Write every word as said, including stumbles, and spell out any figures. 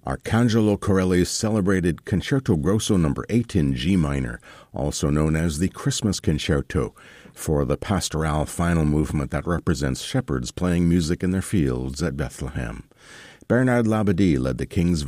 Arcangelo Corelli's celebrated Concerto Grosso number eight in G minor, also known as the Christmas Concerto, for the pastoral final movement that represents shepherds playing music in their fields at Bethlehem. Bernard Labadie led the King's